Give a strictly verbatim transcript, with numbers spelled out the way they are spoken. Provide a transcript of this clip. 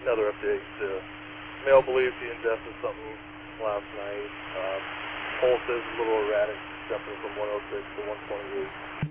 Another update. Uh, male believes he ingested something last night. Uh, pulse is a little erratic, jumping from one oh six to one twenty-eight.